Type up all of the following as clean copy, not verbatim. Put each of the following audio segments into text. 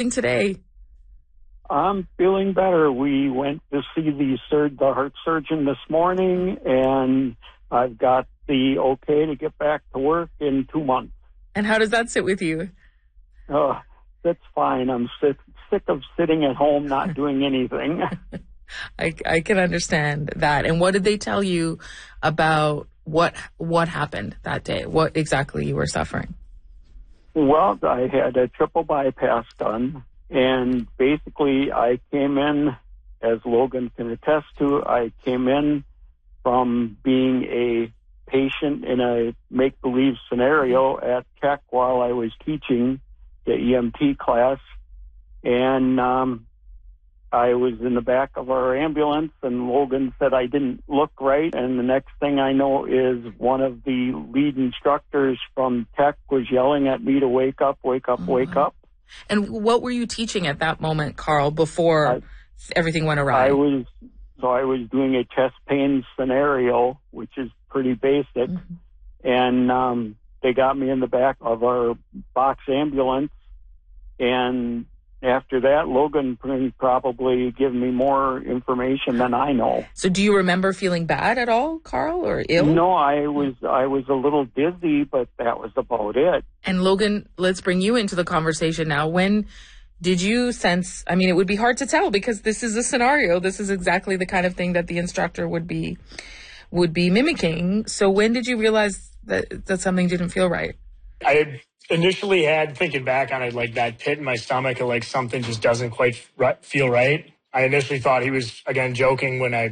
feeling today? I'm feeling better. We went to see the heart surgeon this morning, and I've got the okay to get back to work in 2 months. And how does that sit with you? That's fine. I'm sick of sitting at home not doing anything. I can understand that. And what did they tell you about what happened that day? What exactly you were suffering? Well, I had a triple bypass done, and basically I came in, as Logan can attest to, I came in from being a patient in a make-believe scenario at Tech while I was teaching the EMT class, and I was in the back of our ambulance, and Logan said I didn't look right, and the next thing I know is one of the lead instructors from Tech was yelling at me to wake up, wake up, wake up. And what were you teaching at that moment, Carl, before everything went awry? I was doing a chest pain scenario, which is pretty basic, and they got me in the back of our box ambulance, and after that, Logan can probably give me more information than I know. So do you remember feeling bad at all, Carl, or ill? No, I was a little dizzy, but that was about it. And Logan, let's bring you into the conversation now. When did you sense, I mean, it would be hard to tell because this is a scenario. This is exactly the kind of thing that the instructor would be mimicking. So when did you realize that something didn't feel right? I initially had, thinking back on it, like that pit in my stomach of like something just doesn't quite feel right. I initially thought he was, again, joking when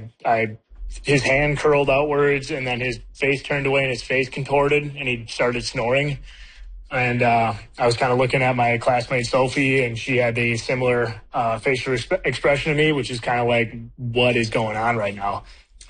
his hand curled outwards and then his face turned away and his face contorted and he started snoring. And I was kind of looking at my classmate Sophie, and she had a similar facial expression to me, which is kind of like, what is going on right now?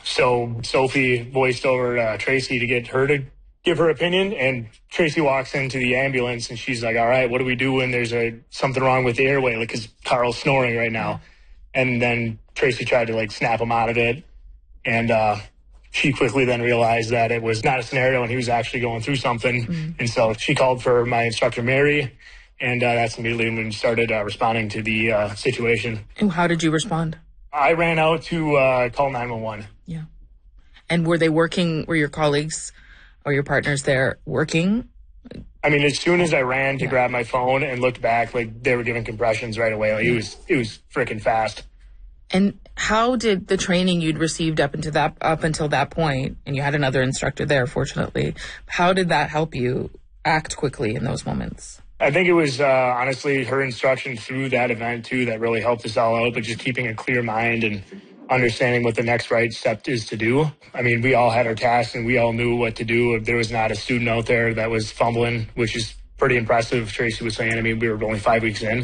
So Sophie voiced over Tracy to get her to give her opinion, and Tracy walks into the ambulance and she's like, all right, what do we do when there's something wrong with the airway? Like, because Carl's snoring right now. And then Tracy tried to like snap him out of it. And she quickly then realized that it was not a scenario and he was actually going through something. And so she called for my instructor, Mary, and that's immediately when we started responding to the situation. And how did you respond? I ran out to call 911. Yeah. And were your colleagues or your partners there working? I mean, as soon as I ran to grab my phone and looked back, like they were giving compressions right away. Like it was freaking fast. And how did the training you'd received up until that point, and you had another instructor there, fortunately, how did that help you act quickly in those moments? I think it was honestly her instruction through that event too that really helped us all out, but just keeping a clear mind and understanding what the next right step is to do. I mean, we all had our tasks and we all knew what to do. There was not a student out there that was fumbling, which is pretty impressive. Tracy was saying, I mean, we were only 5 weeks in.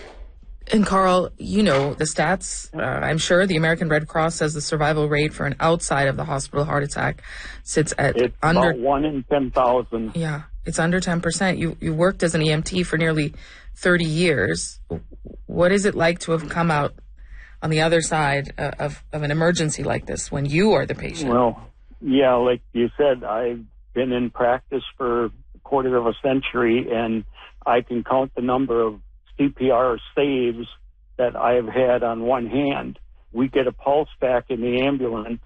And Carl, you know the stats. I'm sure the American Red Cross says the survival rate for an outside of the hospital heart attack sits at under about 1 in 10,000. Yeah, it's under 10%. You worked as an EMT for nearly 30 years. What is it like to have come out on the other side of an emergency like this when you are the patient? Well, yeah, like you said, I've been in practice for a quarter of a century, and I can count the number of CPR saves that I have had on one hand. We get a pulse back in the ambulance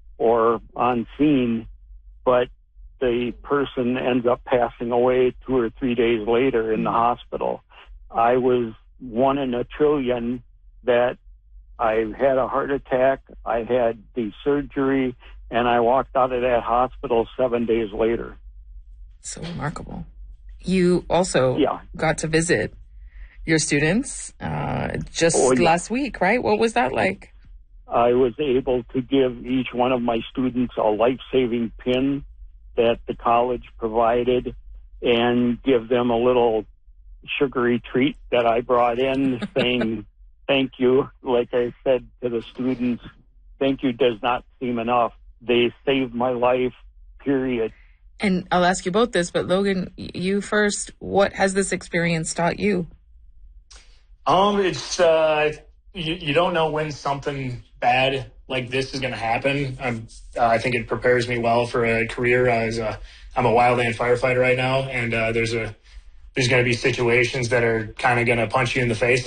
or on scene, but the person ends up passing away 2 or 3 days later in the hospital. I was 1 in a trillion that I had a heart attack, I had the surgery, and I walked out of that hospital 7 days later. So remarkable. You also got to visit your students last week, right? What was that like? I was able to give each one of my students a life-saving pin that the college provided and give them a little sugary treat that I brought in saying thank you. Like I said to the students, thank you does not seem enough. They saved my life, period. And I'll ask you both this, but Logan, you first, what has this experience taught you? It's you don't know when something bad like this is going to happen. I think it prepares me well for a career I'm a wildland firefighter right now, and there's going to be situations that are kind of going to punch you in the face